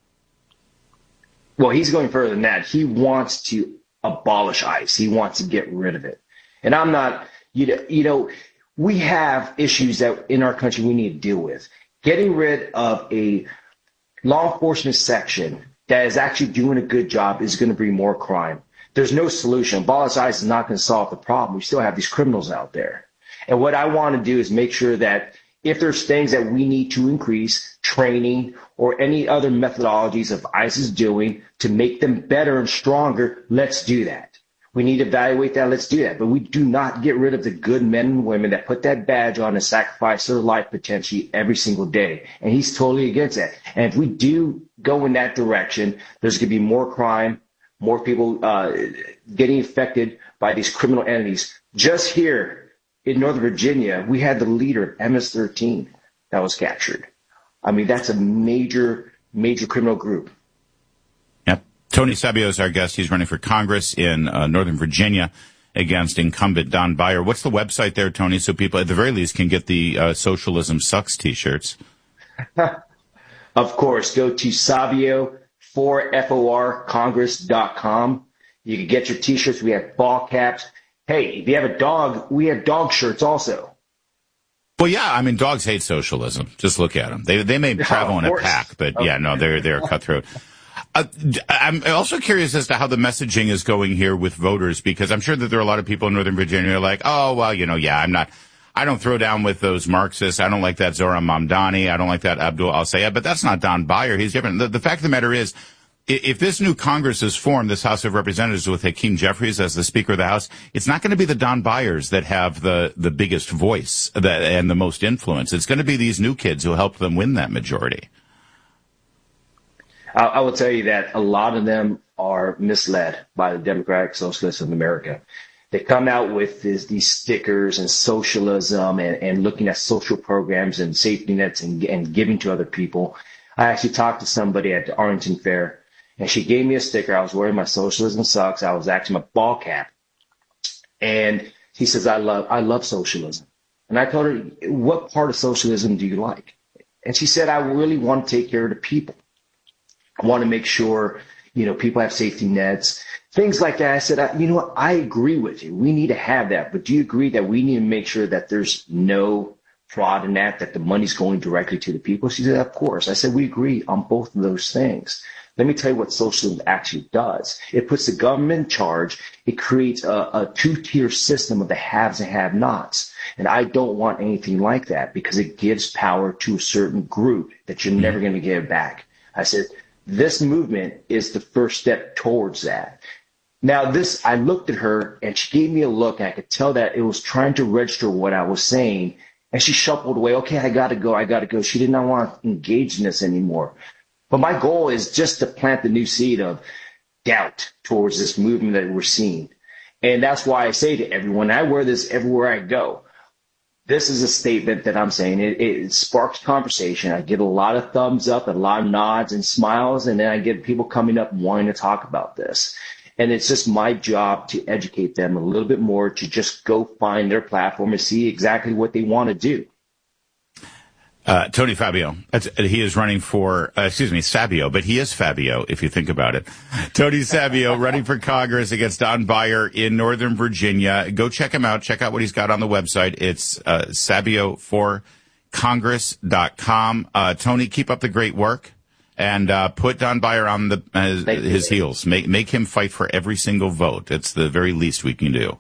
Well, he's going further than that. He wants to abolish ICE. He wants to get rid of it. And I'm not, you know, you know, we have issues that in our country we need to deal with. Getting rid of a law enforcement section that is actually doing a good job is going to bring more crime. There's no solution. Abolish ICE is not going to solve the problem. We still have these criminals out there. And what I want to do is make sure that if there's things that we need to increase, training or any other methodologies of ICE is doing to make them better and stronger, let's do that. We need to evaluate that. Let's do that. But we do not get rid of the good men and women that put that badge on and sacrifice their life potentially every single day. And he's totally against that. And if we do go in that direction, there's going to be more crime, more people uh, getting affected by these criminal entities. Just here in Northern Virginia, we had the leader of M S thirteen that was captured. I mean, that's a major, major criminal group. Tony Sabio is our guest. He's running for Congress in uh, Northern Virginia against incumbent Don Beyer. What's the website there, Tony, so people at the very least can get the uh, Socialism Sucks T-shirts? Of course. Go to Sabio for F O R Congress dot com. You can get your T-shirts. We have ball caps. Hey, if you have a dog, we have dog shirts also. Well, yeah, I mean, dogs hate socialism. Just look at them. They they may travel in a pack, but okay. yeah, no, they're they're cutthroat. Uh, I'm also curious as to how the messaging is going here with voters, because I'm sure that there are a lot of people in Northern Virginia who are like, oh, well, you know, yeah, I'm not, I don't throw down with those Marxists. I don't like that Zohran Mamdani. I don't like that Abdul Al-Sayed, but that's not Don Beyer. He's different. The, the fact of the matter is, if this new Congress is formed, this House of Representatives with Hakeem Jeffries as the Speaker of the House, it's not going to be the Don Beyers that have the, the biggest voice that, and the most influence. It's going to be these new kids who help them win that majority. I will tell you that a lot of them are misled by the Democratic Socialists of America. They come out with this, these stickers and socialism and, and looking at social programs and safety nets and, and giving to other people. I actually talked to somebody at the Arlington Fair, and she gave me a sticker. I was wearing my Socialism Sucks. I was actually my ball cap. And she says, I love, I love socialism. And I told her, what part of socialism do you like? And she said, I really want to take care of the people. I want to make sure, you know, people have safety nets, things like that. I said, I, you know what? I agree with you. We need to have that. But do you agree that we need to make sure that there's no fraud in that, that the money's going directly to the people? She said, of course. I said, we agree on both of those things. Let me tell you what socialism actually does. It puts the government in charge. It creates a, a two-tier system of the haves and have-nots. And I don't want anything like that, because it gives power to a certain group that you're never going to get back. I said, this movement is the first step towards that. Now, this, I looked at her and she gave me a look, and I could tell that it was trying to register what I was saying. And she shuffled away. Okay, I got to go. I got to go. She did not want to engage in this anymore. But my goal is just to plant the new seed of doubt towards this movement that we're seeing. And that's why I say to everyone, I wear this everywhere I go. This is a statement that I'm saying. It, it sparks conversation. I get a lot of thumbs up, and a lot of nods and smiles, and then I get people coming up wanting to talk about this. And it's just my job to educate them a little bit more, to just go find their platform and see exactly what they want to do. Uh, Tony Fabio, that's, he is running for, uh, excuse me, Sabio, but he is Fabio, if you think about it. Tony Sabio running for Congress against Don Beyer in Northern Virginia. Go check him out. Check out what he's got on the website. It's uh, Sabio for Congress dot com. Uh, Tony, keep up the great work, and uh, put Don Beyer on the uh, his heels. Make, make him fight for every single vote. It's the very least we can do.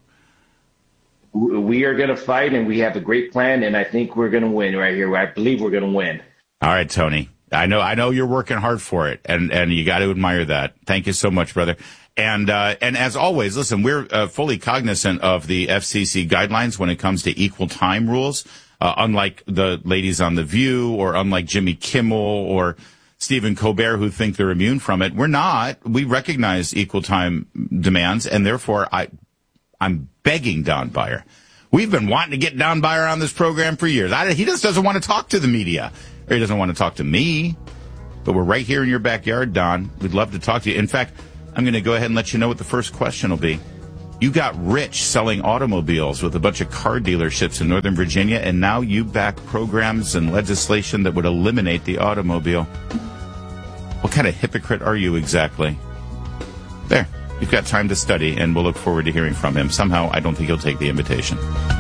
We are going to fight, and we have a great plan, and I think we're going to win right here. I believe we're going to win. All right, Tony. I know, I know you're working hard for it, and, and you got to admire that. Thank you so much, brother. And, uh, and as always, listen, we're uh, fully cognizant of the F C C guidelines when it comes to equal time rules, uh, unlike the ladies on The View or unlike Jimmy Kimmel or Stephen Colbert who think they're immune from it. We're not. We recognize equal time demands, and therefore I, I'm begging Don Beyer. We've been wanting to get Don Beyer on this program for years. I, he just doesn't want to talk to the media, or he doesn't want to talk to me. But we're right here in your backyard, Don. We'd love to talk to you. In fact, I'm going to go ahead and let you know what the first question will be. You got rich selling automobiles with a bunch of car dealerships in Northern Virginia, and now you back programs and legislation that would eliminate the automobile. What kind of hypocrite are you exactly? There. You've got time to study, and we'll look forward to hearing from him. Somehow, I don't think he'll take the invitation.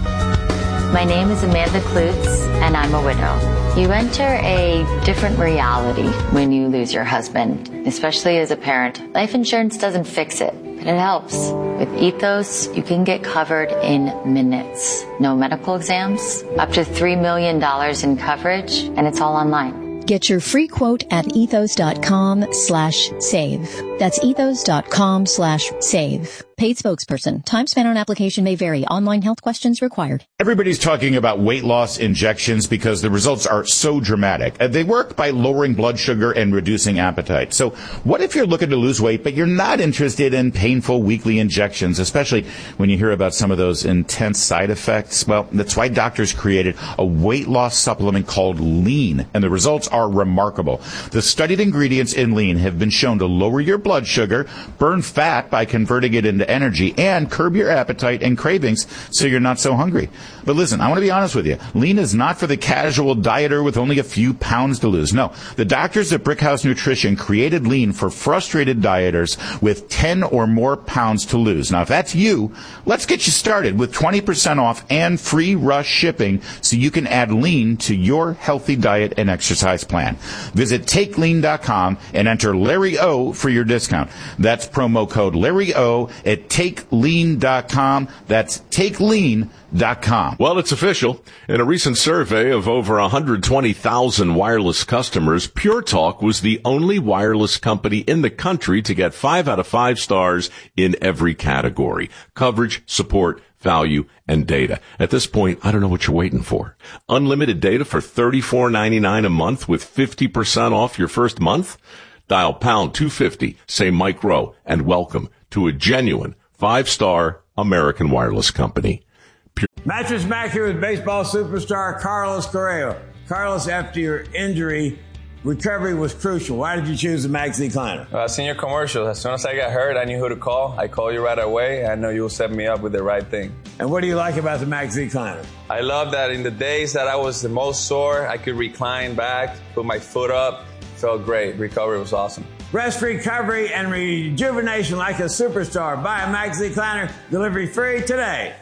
My name is Amanda Klutz, and I'm a widow. You enter a different reality when you lose your husband, especially as a parent. Life insurance doesn't fix it, but it helps. With Ethos, you can get covered in minutes. No medical exams, up to three million dollars in coverage, and it's all online. Get your free quote at ethos.com slash save. That's ethos.com slash save. Paid spokesperson. Time spent on application may vary. Online health questions required. Everybody's talking about weight loss injections because the results are so dramatic. Uh, they work by lowering blood sugar and reducing appetite. So what if you're looking to lose weight, but you're not interested in painful weekly injections, especially when you hear about some of those intense side effects? Well, that's why doctors created a weight loss supplement called Lean, and the results are remarkable. The studied ingredients in Lean have been shown to lower your blood sugar, burn fat by converting it into energy, and curb your appetite and cravings so you're not so hungry. But listen, I want to be honest with you. Lean is not for the casual dieter with only a few pounds to lose. No, the doctors at Brickhouse Nutrition created Lean for frustrated dieters with ten or more pounds to lose. Now, if that's you, let's get you started with twenty percent off and free rush shipping so you can add Lean to your healthy diet and exercise plan. Visit take lean dot com and enter Larry O for your discount. That's promo code Larry O at take lean dot com. That's take lean dot com. Well, it's official. In a recent survey of over one hundred twenty thousand wireless customers, Pure Talk was the only wireless company in the country to get five out of five stars in every category: coverage, support, value, and data. At this point, I don't know what you're waiting for. Unlimited data for thirty-four ninety-nine a month with fifty percent off your first month? Dial pound two fifty, say Mike Rowe, and welcome to a genuine five-star American wireless company. Pure- Mattress Mac here with baseball superstar Carlos Correa. Carlos, after your injury, recovery was crucial. Why did you choose the Max Decliner? Uh, seen your commercial. As soon as I got hurt, I knew who to call. I called you right away. I know you'll set me up with the right thing. And what do you like about the Max Decliner? I love that in the days that I was the most sore, I could recline back, put my foot up. Felt great. Recovery was awesome. Rest, recovery, and rejuvenation like a superstar. Buy a Max Decliner. Delivery free today.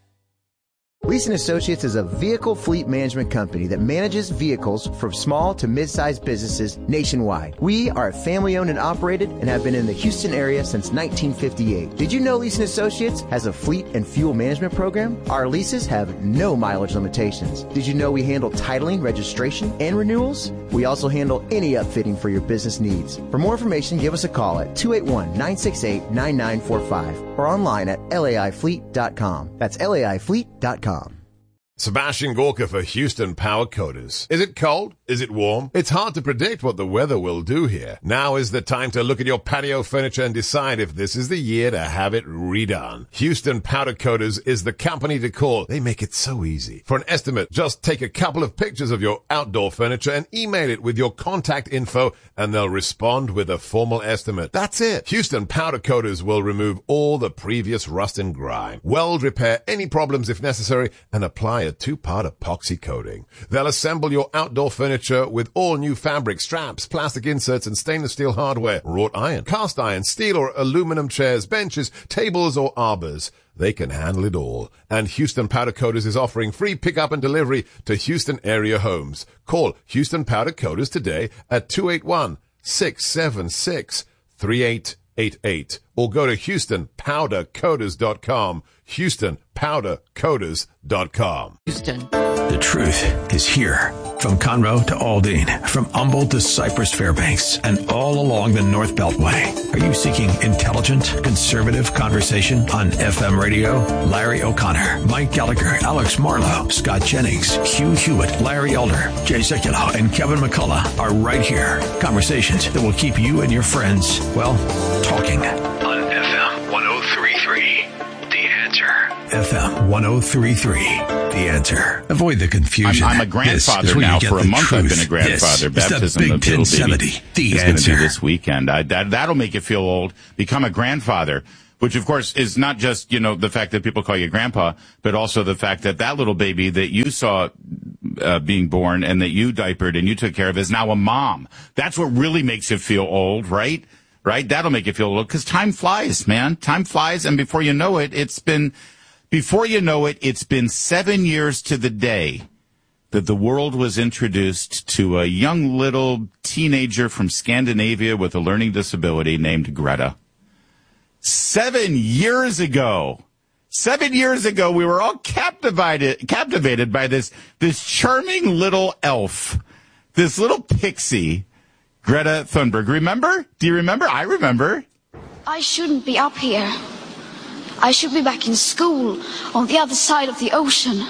Leeson Associates is a vehicle fleet management company that manages vehicles for small to mid-sized businesses nationwide. We are family-owned and operated and have been in the Houston area since nineteen fifty-eight. Did you know Leeson Associates has a fleet and fuel management program? Our leases have no mileage limitations. Did you know we handle titling, registration, and renewals? We also handle any upfitting for your business needs. For more information, give us a call at two eight one, nine six eight, nine nine four five or online at L A I fleet dot com. That's L A I fleet dot com. Sebastian Gorka for Houston Power Coaters. Is it cold? Is it warm? It's hard to predict what the weather will do here. Now is the time to look at your patio furniture and decide if this is the year to have it redone. Houston Powder Coaters is the company to call. They make it so easy. For an estimate, just take a couple of pictures of your outdoor furniture and email it with your contact info, and they'll respond with a formal estimate. That's it. Houston Powder Coaters will remove all the previous rust and grime, weld repair any problems if necessary, and apply a two-part epoxy coating. They'll assemble your outdoor furniture with all new fabric, straps, plastic inserts, and stainless steel hardware, wrought iron, cast iron, steel or aluminum chairs, benches, tables, or arbors. They can handle it all. And Houston Powder Coaters is offering free pickup and delivery to Houston area homes. Call Houston Powder Coaters today at two eight one, six seven six, three eight eight eight or go to Houston Powder Coaters dot com. Houston Powder Coaters dot com. Houston. The truth is here. From Conroe to Aldine, from Humboldt to Cypress Fairbanks, and all along the North Beltway. Are you seeking intelligent, conservative conversation on F M radio? Larry O'Connor, Mike Gallagher, Alex Marlowe, Scott Jennings, Hugh Hewitt, Larry Elder, Jay Sekulow, and Kevin McCullough are right here. Conversations that will keep you and your friends, well, talking. On F M one oh three point three. The Answer. F M one oh three point three. The Answer. Avoid the confusion. I'm, I'm a grandfather now. For a month I've been a grandfather. This Baptism is the of Big little baby ten seventy. The is going to Answer. be this weekend. I, that, that'll make you feel old. Become a grandfather. Which, of course, is not just, you know, the fact that people call you grandpa, but also the fact that that little baby that you saw uh, being born and that you diapered and you took care of is now a mom. That's what really makes you feel old, right? Right? That'll make you feel old because time flies, man. Time flies, and before you know it, it's been, before you know it, it's been seven years to the day that the world was introduced to a young little teenager from Scandinavia with a learning disability named Greta. Seven years ago, seven years ago, we were all captivated, captivated by this, this charming little elf, this little pixie, Greta Thunberg. Remember? Do you remember? I remember. I shouldn't be up here. I should be back in school on the other side of the ocean.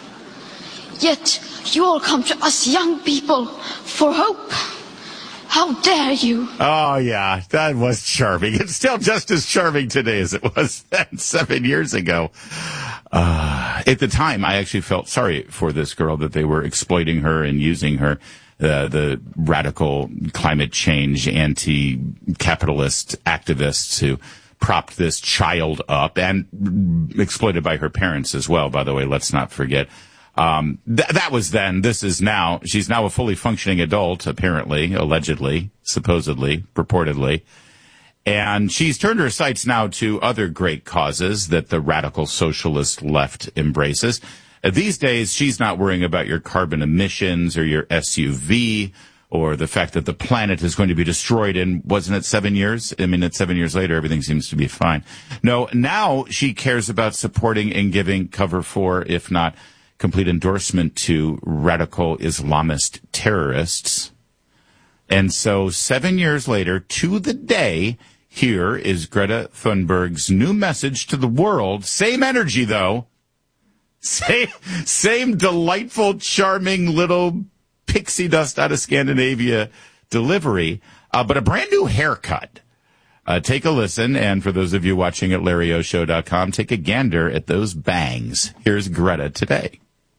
Yet you all come to us young people for hope. How dare you? Oh, yeah, that was charming. It's still just as charming today as it was then seven years ago. Uh, at the time, I actually felt sorry for this girl that they were exploiting her and using her, uh, the radical climate change, anti-capitalist activists who propped this child up and exploited by her parents as well, by the way, let's not forget. Um, th- that was then. This is now. She's now a fully functioning adult, apparently, allegedly, supposedly, purportedly. And she's turned her sights now to other great causes that the radical socialist left embraces. Uh, these days, she's not worrying about your carbon emissions or your S U V or the fact that the planet is going to be destroyed in, wasn't it seven years? I mean, it's seven years later, everything seems to be fine. No, now she cares about supporting and giving cover for, if not complete endorsement to radical Islamist terrorists. And so seven years later, to the day, here is Greta Thunberg's new message to the world. Same energy, though. Same, same delightful, charming little pixie dust out of Scandinavia delivery, uh, but a brand new haircut. Uh, take a listen, and for those of you watching at Larry O Show dot com, take a gander at those bangs. Here's Greta today.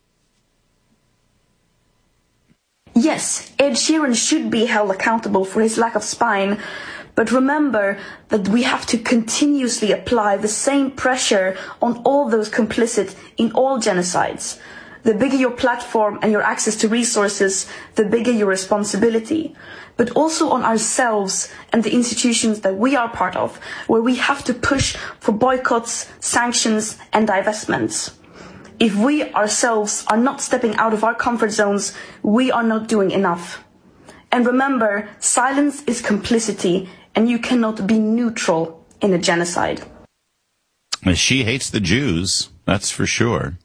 Yes, Ed Sheeran should be held accountable for his lack of spine, but remember that we have to continuously apply the same pressure on all those complicit in all genocides. The bigger your platform and your access to resources, the bigger your responsibility. But also on ourselves and the institutions that we are part of, where we have to push for boycotts, sanctions, and divestments. If we ourselves are not stepping out of our comfort zones, we are not doing enough. And remember, silence is complicity, and you cannot be neutral in a genocide. She hates the Jews, that's for sure.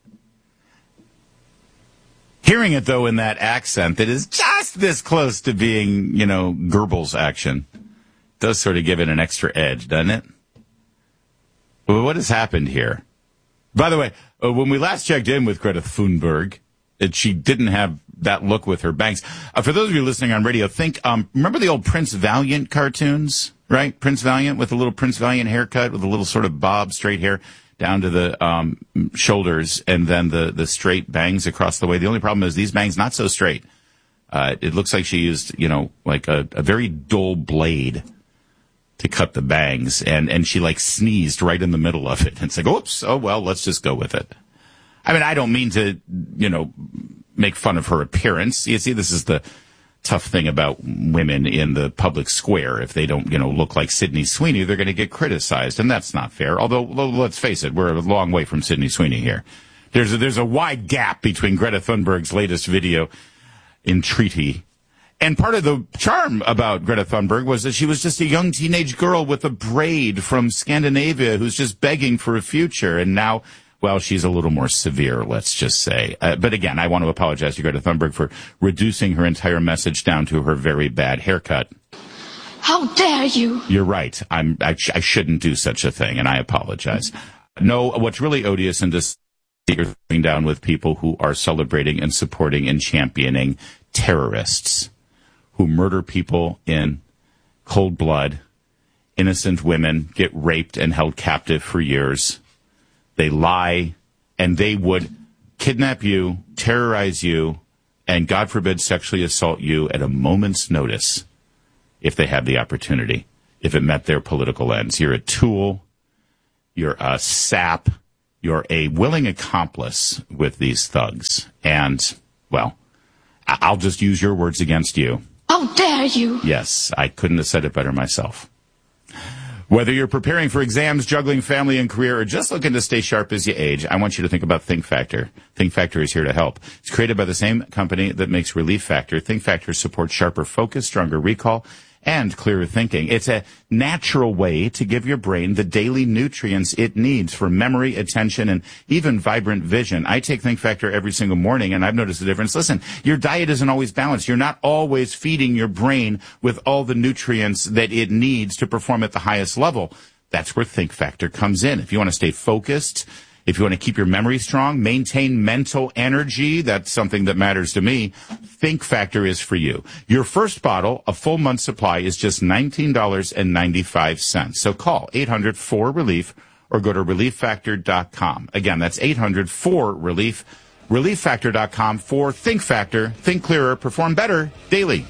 Hearing it, though, in that accent that is just this close to being, you know, Goebbels action, does sort of give it an extra edge, doesn't it? Well, what has happened here? By the way, uh, when we last checked in with Greta Thunberg, it, she didn't have that look with her bangs. Uh, for those of you listening on radio, think, um, remember the old Prince Valiant cartoons, right? Prince Valiant with a little Prince Valiant haircut with a little sort of bob straight hair down to the um, shoulders and then the, the straight bangs across the way. The only problem is these bangs not so straight. Uh, it looks like she used, you know, like a, a very dull blade to cut the bangs, and, and she like sneezed right in the middle of it. And it's like, oops, oh well, let's just go with it. I mean, I don't mean to, you know, make fun of her appearance. You see, this is the tough thing about women in the public square. If they don't, you know, look like Sydney Sweeney, they're going to get criticized, and that's not fair. Although, let's face it, we're a long way from Sydney Sweeney here. There's a, there's a wide gap between Greta Thunberg's latest video, Entreaty, And part of the charm about Greta Thunberg was that she was just a young teenage girl with a braid from Scandinavia who's just begging for a future. And now, well, she's a little more severe, let's just say. Uh, but again, I want to apologize to Greta Thunberg for reducing her entire message down to her very bad haircut. How dare you? You're right. I'm, I, sh- I shouldn't do such a thing, and I apologize. No, what's really odious and dis- you're throwing down with people who are celebrating and supporting and championing terrorists who murder people in cold blood. Innocent women get raped and held captive for years. They lie, and they would kidnap you, terrorize you, and God forbid sexually assault you at a moment's notice if they had the opportunity, if it met their political ends. You're a tool. You're a sap. You're a willing accomplice with these thugs. And, well, I'll just use your words against you. How dare you? Yes, I couldn't have said it better myself. Whether you're preparing for exams, juggling family and career, or just looking to stay sharp as you age, I want you to think about Think Factor. Think Factor is here to help. It's created by the same company that makes Relief Factor. Think Factor supports sharper focus, stronger recall, and clearer thinking. It's a natural way to give your brain the daily nutrients it needs for memory, attention, and even vibrant vision. I take Think Factor every single morning, and I've noticed a difference. Listen, your diet isn't always balanced. You're not always feeding your brain with all the nutrients that it needs to perform at the highest level. That's where Think Factor comes in. If you want to stay focused, if you want to keep your memory strong, maintain mental energy, that's something that matters to me, Think Factor is for you. Your first bottle, a full month supply, is just nineteen dollars and ninety-five cents. So call eight hundred four relief or go to relief factor dot com. Again, that's eight hundred four relief, relief factor dot com for Think Factor. Think clearer, perform better daily.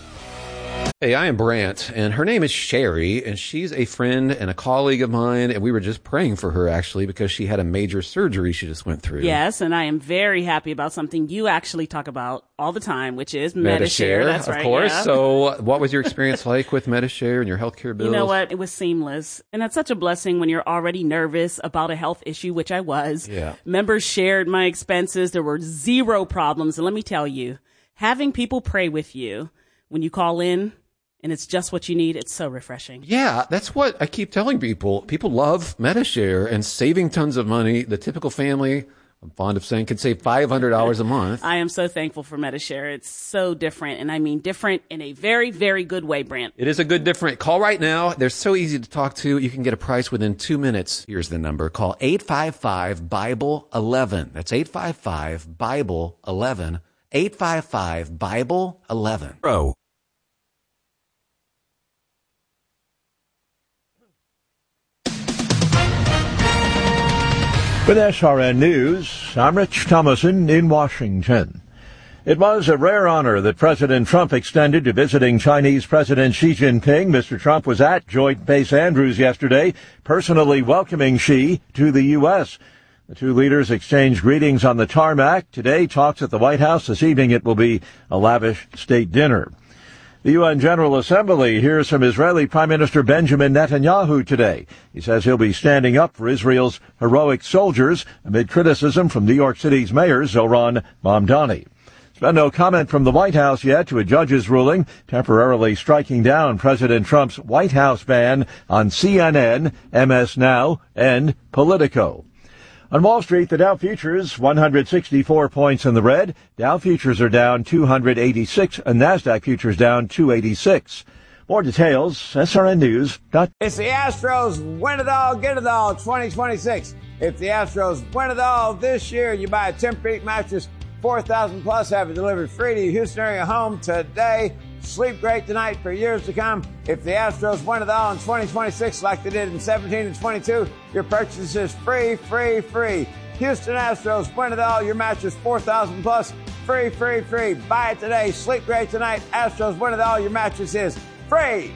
Hey, I am Brant, and her name is Sherry, and she's a friend and a colleague of mine, and we were just praying for her, actually, because she had a major surgery she just went through. Yes, and I am very happy about something you actually talk about all the time, which is Medi-Share. Medi-Share, That's of right, course. yeah. So what was your experience like with Medi-Share and your healthcare bills? You know what? It was seamless. And that's such a blessing when you're already nervous about a health issue, which I was. Yeah. Members shared my expenses. There were zero problems. And let me tell you, having people pray with you when you call in, and it's just what you need, it's so refreshing. Yeah, that's what I keep telling people. People love Medi-Share and saving tons of money. The typical family, I'm fond of saying, could save five hundred dollars a month. I am so thankful for Medi-Share. It's so different, and I mean different in a very, very good way, Brant. It is a good different. Call right now. They're so easy to talk to. You can get a price within two minutes. Here's the number. Call eight five five, Bible eleven. That's eight five five, Bible eleven. eight five five, Bible eleven. Pro. With S R N News, I'm Rich Thomason in Washington. It was a rare honor that President Trump extended to visiting Chinese President Xi Jinping. Mister Trump was at Joint Base Andrews yesterday, personally welcoming Xi to the U S. The two leaders exchanged greetings on the tarmac. Today, talks at the White House. This evening, it will be a lavish state dinner. The U N General Assembly hears from Israeli Prime Minister Benjamin Netanyahu today. He says he'll be standing up for Israel's heroic soldiers amid criticism from New York City's Mayor Zohran Mamdani. There's been no comment from the White House yet to a judge's ruling temporarily striking down President Trump's White House ban on C N N, M S Now, and Politico. On Wall Street, the Dow futures one hundred sixty-four points in the red. Dow futures are down two hundred eighty-six, and NASDAQ futures down two eighty-six. More details, S R N News. It's the Astros win it all, get it all twenty twenty-six. If the Astros win it all this year, you buy a Tempur mattress, four thousand plus, have it delivered free to your Houston area home today. Sleep great tonight for years to come. If the Astros win it all in twenty twenty-six like they did in seventeen and twenty-two, your purchase is free, free, free. Houston Astros win it all. Your mattress four thousand plus, free, free, free. Buy it today. Sleep great tonight. Astros win it all. Your mattress is free.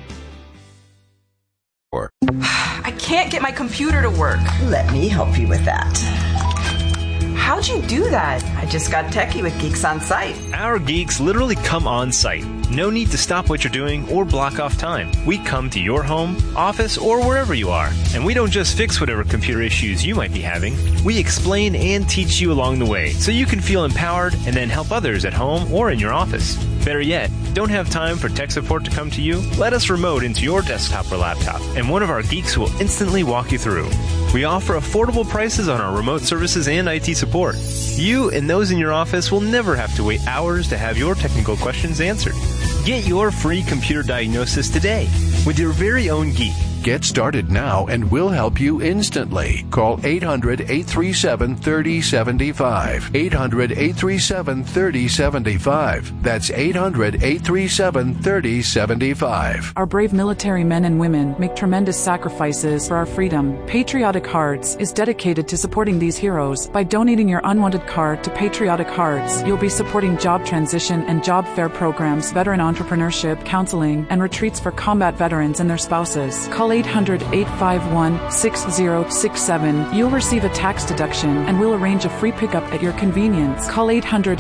I can't get my computer to work. Let me help you with that. How'd you do that? I just got techie with Geeks on Site. Our geeks literally come on site. No need to stop what you're doing or block off time. We come to your home, office, or wherever you are. And we don't just fix whatever computer issues you might be having. We explain and teach you along the way so you can feel empowered and then help others at home or in your office. Better yet, don't have time for tech support to come to you? Let us remote into your desktop or laptop, and one of our geeks will instantly walk you through. We offer affordable prices on our remote services and I T support. You and those in your office will never have to wait hours to have your technical questions answered. Get your free computer diagnosis today with your very own geek. Get started now and we'll help you instantly. Call eight hundred, eight three seven, three oh seven five. eight hundred, eight three seven, three oh seven five. That's eight hundred, eight three seven, three oh seven five. Our brave military men and women make tremendous sacrifices for our freedom. Patriotic Hearts is dedicated to supporting these heroes. By donating your unwanted card to Patriotic Hearts, you'll be supporting job transition and job fair programs, veteran entrepreneurship, counseling, and retreats for combat veterans and their spouses. Call eight hundred, eight five one, six oh six seven. You'll receive a tax deduction and we'll arrange a free pickup at your convenience. Call eight hundred,